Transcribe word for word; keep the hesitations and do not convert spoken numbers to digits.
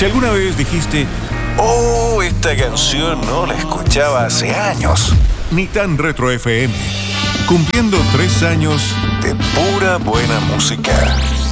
Si alguna vez dijiste, oh, esta canción no la escuchaba hace años. Ni tan retro F M, cumpliendo tres años de pura buena música.